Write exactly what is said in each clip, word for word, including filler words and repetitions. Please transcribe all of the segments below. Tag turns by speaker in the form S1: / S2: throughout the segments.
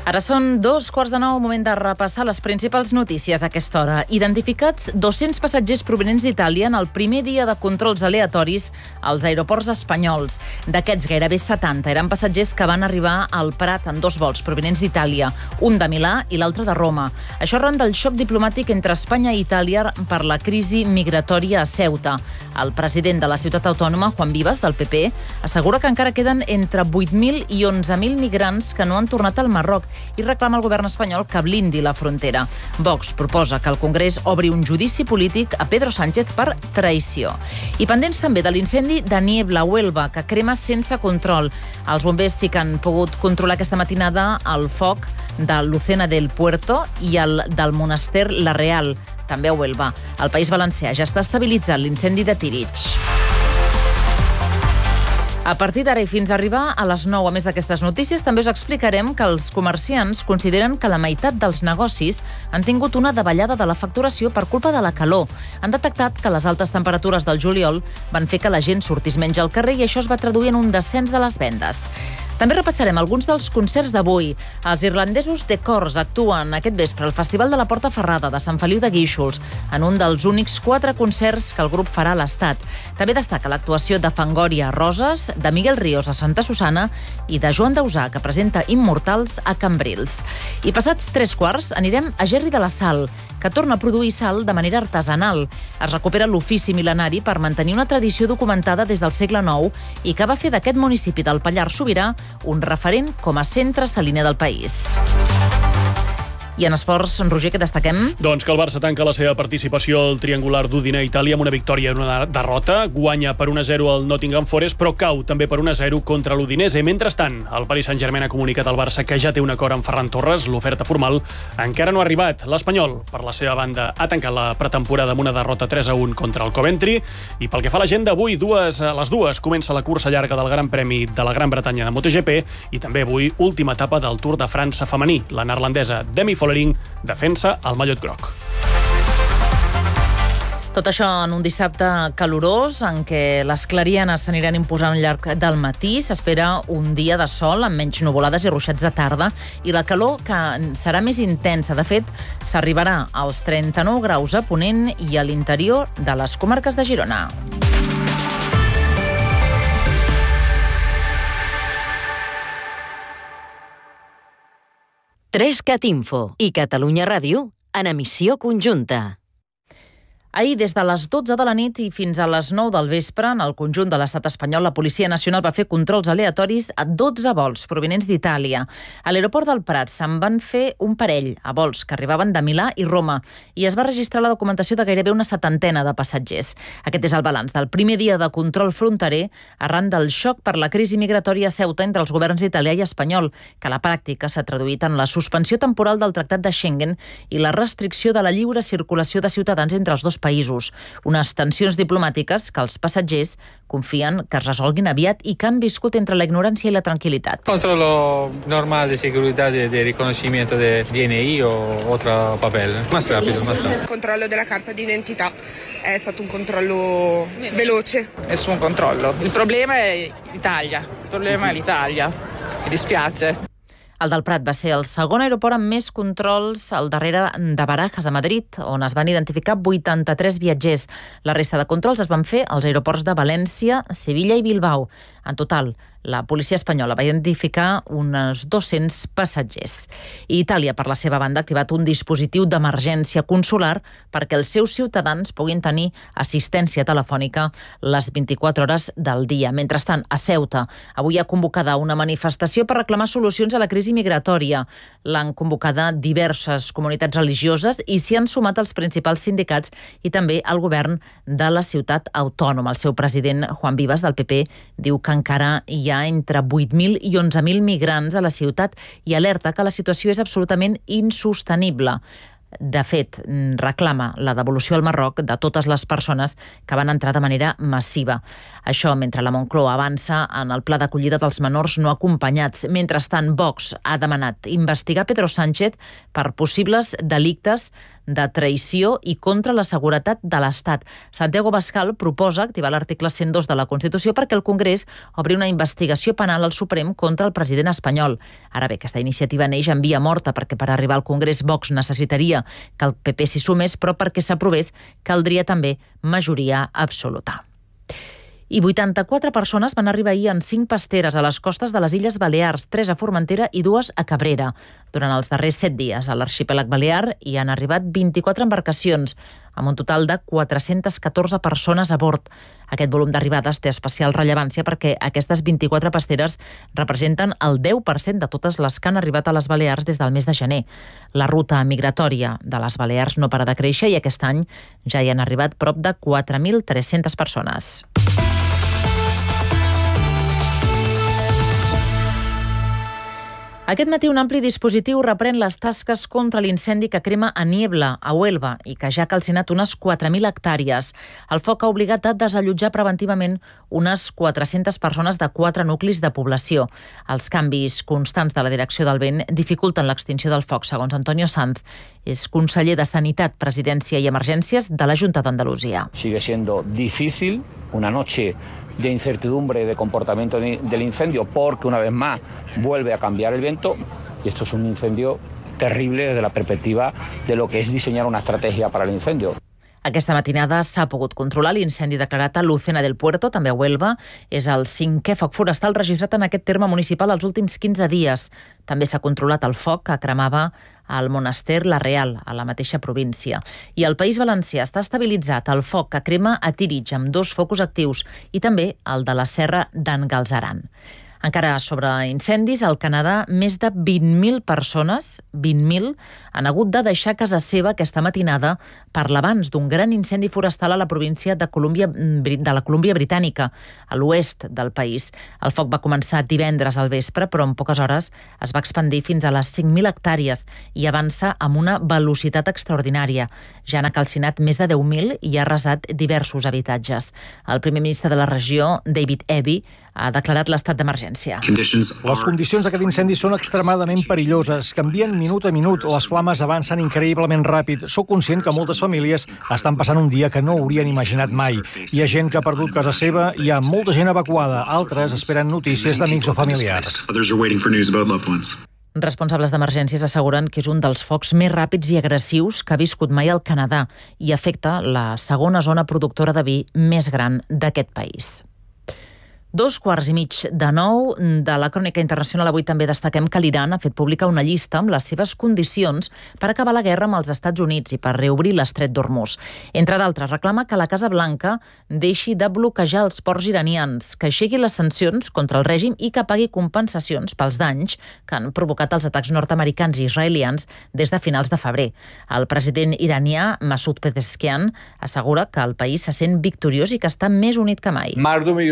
S1: Ara són dos quarts de nou, moment de repassar les principals notícies a aquesta hora. Identificats dos-cents passatgers provenents d'Itàlia en el primer dia de controls aleatoris als aeroports espanyols. D'aquests, gairebé setanta eren passatgers que van arribar al Prat en dos vols provenents d'Itàlia, un de Milà i l'altre de Roma. Això arran del xoc diplomàtic entre Espanya i Itàlia per la crisi migratòria a Ceuta. El president de la ciutat autònoma, Juan Vivas, del P P, assegura que encara queden entre vuit mil i onze mil migrants que no han tornat al Marroc i reclama al govern espanyol que blindi la frontera. Vox proposa que el Congrés obri un judici polític a Pedro Sánchez per traïció. I pendents també de l'incendi de Niebla, Huelva, que crema sense control. Els bombers sí que han pogut controlar aquesta matinada el foc de Lucena del Puerto i el del Monaster La Real, també a Huelva. El País Valencià ja està estabilitzant l'incendi de Tírig. A partir d'ara i fins a arribar a les nou, a més d'aquestes notícies, també us explicarem que els comerciants consideren que la meitat dels negocis han tingut una davallada de la facturació per culpa de la calor. Han detectat que les altes temperatures del juliol van fer que la gent sortís menys al carrer i això es va traduir en un descens de les vendes. També repassarem alguns dels concerts d'avui. Els irlandesos The Corrs actuen aquest vespre al Festival de la Porta Ferrada de Sant Feliu de Guíxols, en un dels únics quatre concerts que el grup farà a l'Estat. També destaca l'actuació de Fangoria a Roses, de Miguel Ríos a Santa Susana i de Joan Dausà, que presenta Immortals a Cambrils. I passats tres quarts anirem a Gerri de la Sal, que torna a produir sal de manera artesanal. Es recupera l'ofici mil·lenari per mantenir una tradició documentada des del segle nou i que va fer d'aquest municipi del Pallars Sobirà un referent com a centre saliner del país. I en esports, Roger, què destaquem?
S2: Doncs que el Barça tanca la seva participació al triangular d'Udine a Itàlia amb una victòria i una derrota. Guanya per un a zero al Nottingham Forest, però cau també per un a zero contra l'Udinese. Mentrestant, el Paris Saint-Germain ha comunicat al Barça que ja té un acord amb Ferran Torres. L'oferta formal encara no ha arribat. L'Espanyol, per la seva banda, ha tancat la pretemporada amb una derrota tres a un contra el Coventry. I pel que fa a l'agenda, avui dues, a les dues comença la cursa llarga del Gran Premi de la Gran Bretanya de MotoGP i també avui última etapa del Tour de França femení. La neerlandesa Demi Follering defensa el mallot groc.
S1: Tot això en un dissabte calorós en què les clarianes s'aniran imposant al llarg del matí. S'espera un dia de sol amb menys nuvolades i ruixats de tarda i la calor que serà més intensa. De fet, s'arribarà als trenta-nou graus a Ponent i a l'interior de les comarques de Girona.
S3: tres cat Info i Catalunya Ràdio en emissió conjunta.
S1: Ahir, des de les dotze de la nit i fins a les nou del vespre, en el conjunt de l'estat espanyol, la Policia Nacional va fer controls aleatoris a dotze vols provenents d'Itàlia. A l'aeroport del Prat se'n van fer un parell a vols que arribaven de Milà i Roma i es va registrar la documentació de gairebé una setantena de passatgers. Aquest és el balanç del primer dia de control fronterer arran del xoc per la crisi migratòria a Ceuta entre els governs italià i espanyol, que a la pràctica s'ha traduït en la suspensió temporal del Tractat de Schengen i la restricció de la lliure circulació de ciutadans entre els dos països. Unes tensions diplomàtiques que els passatgers confien que es resolguin aviat i que han viscut entre la ignorància i la tranquil·litat.
S4: Controllo normal de seguridad de, de reconocimiento de D N I o otro papel. Más rápido, más rápido.
S5: Il controllo della carta d'identità è stato un controllo veloce.
S6: Nessun controllo. Il problema è l'Italia. Il problema è l'Italia. Mi dispiace.
S1: El del Prat va ser el segon aeroport amb més controls al darrere de Barajas, a Madrid, on es van identificar vuitanta-tres viatgers. La resta de controls es van fer als aeroports de València, Sevilla i Bilbao. En total, la policia espanyola va identificar uns dos-cents passatgers. I Itàlia, per la seva banda, ha activat un dispositiu d'emergència consular perquè els seus ciutadans puguin tenir assistència telefònica les vint-i-quatre hores del dia. Mentrestant, a Ceuta, avui ha convocada una manifestació per reclamar solucions a la crisi migratòria. L'han convocada diverses comunitats religioses i s'hi han sumat els principals sindicats i també el govern de la ciutat autònoma. El seu president, Juan Vivas, del P P, diu que encara hi ha entre vuit mil i onze mil migrants a la ciutat i alerta que la situació és absolutament insostenible. De fet, reclama la devolució al Marroc de totes les persones que van entrar de manera massiva. Això mentre la Moncloa avança en el pla d'acollida dels menors no acompanyats. Mentrestant, Vox ha demanat investigar Pedro Sánchez per possibles delictes de traïció i contra la seguretat de l'Estat. Santiago Abascal proposa activar l'article cent dos de la Constitució perquè el Congrés obri una investigació penal al Suprem contra el president espanyol. Ara bé, aquesta iniciativa neix en via morta perquè per arribar al Congrés Vox necessitaria que el P P s'hi sumés, però perquè s'aprovés caldria també majoria absoluta. I vuitanta-quatre persones van arribar ahir en cinc pasteres a les costes de les Illes Balears, tres a Formentera i dues a Cabrera. Durant els darrers set dies a l'arxipèlag balear hi han arribat vint-i-quatre embarcacions, amb un total de quatre-centes catorze persones a bord. Aquest volum d'arribades té especial rellevància perquè aquestes vint-i-quatre pasteres representen el deu per cent de totes les que han arribat a les Balears des del mes de gener. La ruta migratòria de les Balears no para de créixer i aquest any ja hi han arribat prop de quatre mil tres-centes persones. Aquest matí un ampli dispositiu reprèn les tasques contra l'incendi que crema a Niebla, a Huelva, i que ja ha calcinat unes quatre mil hectàrees. El foc ha obligat a desallotjar preventivament unes quatre-centes persones de quatre nuclis de població. Els canvis constants de la direcció del vent dificulten l'extinció del foc, segons Antonio Sanz. És conseller de Sanitat, Presidència i Emergències de la Junta d'Andalusia.
S7: Sigue siendo difícil, una noche de incertidumbre de comportamiento del incendio, porque una vez más vuelve a cambiar el viento, y esto es un incendio terrible desde la perspectiva de lo que es diseñar una estrategia para el incendio.
S1: Aquesta matinada s'ha pogut controlar l'incendi declarat a Lucena del Puerto, també a Huelva. És el cinquè foc forestal registrat en aquest terme municipal els últims quinze dies. També s'ha controlat el foc que cremava al Monaster La Real, a la mateixa província. I al País Valencià està estabilitzat el foc que crema a Tírig, amb dos focus actius, i també el de la Serra d'en Galzeran. Encara sobre incendis, al Canadà, més de vint mil persones, vint mil, han hagut de deixar casa seva aquesta matinada per l'abans d'un gran incendi forestal a la província de, Colúmbia, de la Colúmbia Britànica, a l'oest del país. El foc va començar divendres al vespre, però en poques hores es va expandir fins a les cinc mil hectàrees i avança amb una velocitat extraordinària. Ja n'ha calcinat més de deu mil i ha arrasat diversos habitatges. El primer ministre de la regió, David Eby, ha declarat l'estat d'emergència.
S8: Les condicions d'aquest incendi són extremadament perilloses. Canvien minut a minut, les flames avancen increïblement ràpid. Soc conscient que moltes famílies estan passant un dia que no haurien imaginat mai. Hi ha gent que ha perdut casa seva, hi ha molta gent evacuada, altres esperen notícies d'amics o familiars.
S1: Responsables d'emergències asseguren que és un dels focs més ràpids i agressius que ha viscut mai el Canadà i afecta la segona zona productora de vi més gran d'aquest país. Dos quarts i mig de nou de la Crònica Internacional. Avui també destaquem que l'Iran ha fet pública una llista amb les seves condicions per acabar la guerra amb els Estats Units i per reobrir l'estret d'Hormuz. Entre d'altres, reclama que la Casa Blanca deixi de bloquejar els ports iranians, que aixegui les sancions contra el règim i que pagui compensacions pels danys que han provocat els atacs nord-americans i israelians des de finals de febrer. El president iranià, Masoud Pezeshkian, assegura que el país se sent victoriós i que està més unit que mai.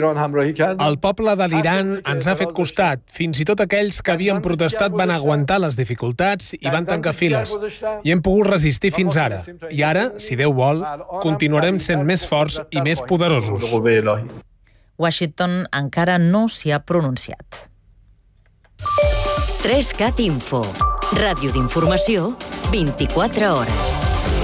S9: El poble de l'Iran ens ha fet costat. Fins i tot aquells que havien protestat van aguantar les dificultats i van tancar files. I hem pogut resistir fins ara. I ara, si Déu vol, continuarem sent més forts i més poderosos.
S1: Washington encara no s'hi ha pronunciat.
S3: tres cat Info. Ràdio d'informació, vint-i-quatre hores.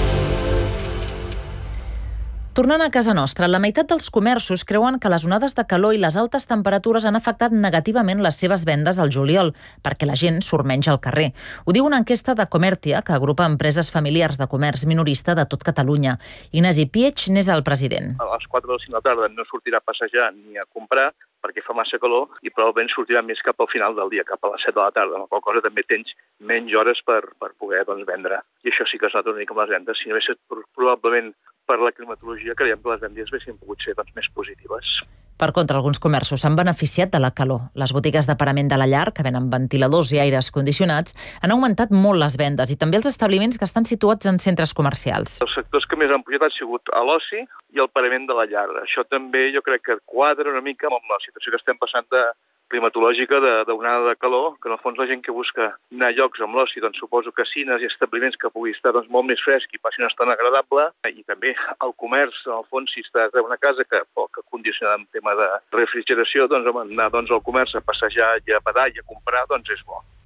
S1: Tornant a casa nostra, la meitat dels comerços creuen que les onades de calor i les altes temperatures han afectat negativament les seves vendes al juliol, perquè la gent surt menys al carrer. Ho diu una enquesta de Comertia, que agrupa empreses familiars de comerç minorista de tot Catalunya. Ignasi Piech n'és el president.
S10: A les quatre o cinc de la tarda no sortirà a passejar ni a comprar perquè fa massa calor i probablement sortirà més cap al final del dia, cap a les set de la tarda, amb la qual cosa també tens menys hores per, per poder doncs, vendre. I això sí que es nota una mica amb les vendes. Si no hagués estat probablement per la climatologia, creiem que les vendes haguessin pogut ser doncs, més positives.
S1: Per contra, alguns comerços s'han beneficiat de la calor. Les botigues de parament de la llar, que venen ventiladors i aires condicionats, han augmentat molt les vendes i també els establiments que estan situats en centres comercials.
S10: Els sectors que més han pujat han sigut l'oci i el parament de la llar. Això també jo crec que quadra una mica amb la situació que estem passant de climatològica d'onada de calor, que en el fons la gent que busca anar a llocs amb l'oci, doncs suposo que cines i establiments que pugui estar doncs, molt més fresc i passi una estona agradable, i també el comerç, en el fons, si estàs a una casa que poc condicionada en tema de refrigeració, doncs anar doncs, al comerç a passejar i a badar i a comprar, doncs és bo.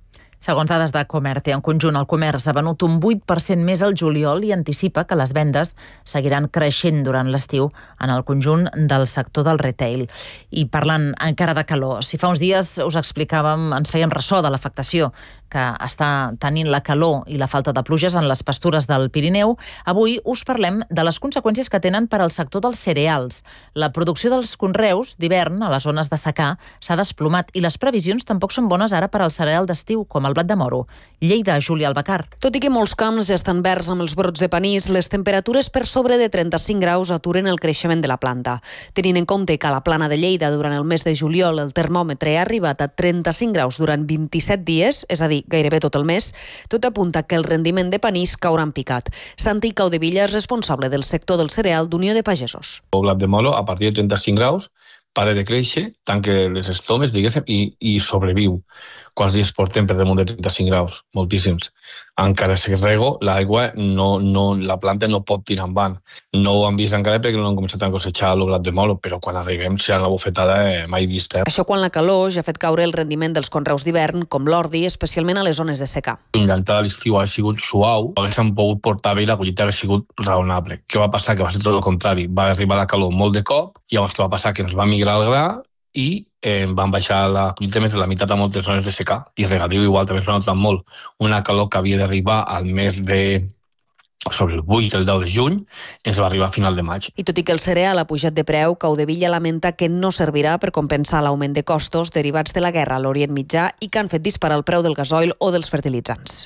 S1: Segons dades de Comerti, en conjunt el comerç ha venut un vuit per cent més al juliol i anticipa que les vendes seguiran creixent durant l'estiu en el conjunt del sector del retail. I parlant encara de calor, si fa uns dies us explicàvem, ens fèiem ressò de l'afectació que està tenint la calor i la falta de pluges en les pastures del Pirineu, avui us parlem de les conseqüències que tenen per al sector dels cereals. La producció dels conreus d'hivern a les zones de secà s'ha desplomat i les previsions tampoc són bones ara per al cereal d'estiu, com el blat de moro. Lleida, Júlia Albacar.
S11: Tot i que molts camps ja estan verds amb els brots de panís, les temperatures per sobre de trenta-cinc graus aturen el creixement de la planta. Tenint en compte que a la plana de Lleida durant el mes de juliol el termòmetre ha arribat a trenta-cinc graus durant vint-i-set dies, és a dir, gairebé tot el mes, tot apunta que el rendiment de panís caurà en picat. Santi Caudevilla és responsable del sector del cereal d'Unió de Pagesos.
S12: El blat de moro, a partir de trenta-cinc graus, para de créixer, tanca les estomes, diguéssim, i, i sobreviu. Quants dies portem per damunt de trenta-cinc graus? Moltíssims. Encara si rego, l'aigua, no, no, la planta no pot tirar endavant. No ho han vist encara perquè no han començat a cosechar el blat de moro, però quan arribem serà una bufetada eh, mai vista.
S11: Això quan la calor ja ha fet caure el rendiment dels conreus d'hivern, com l'ordi, especialment a les zones de secà.
S12: L'entrada de l'estiu ha sigut suau, haguéssim pogut portar bé i la collita ha sigut raonable. Què va passar? Que va ser tot el contrari. Va arribar la calor molt de cop, i llavors què va passar? Que ens va migrar el gra i eh, van baixar la collita més de la meitat a moltes zones de secà. I regadiu igual també es va notar molt. Una calor que havia d'arribar al mes de sobre el vuit, el deu de juny, ens va arribar a final de maig.
S11: I tot i que el cereal ha pujat de preu, Caudevilla lamenta que no servirà per compensar l'augment de costos derivats de la guerra a l'Orient Mitjà i que han fet disparar el preu del gasoil o dels fertilitzants.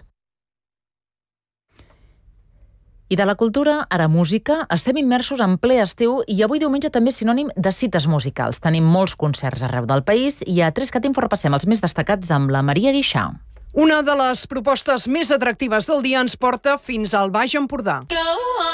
S1: I de la cultura, ara música, estem immersos en ple estiu i avui diumenge també és sinònim de cites musicals. Tenim molts concerts arreu del país i a Tres Catim repassem els més destacats amb la Maria Guixà.
S13: Una de les propostes més atractives del dia ens porta fins al Baix Empordà.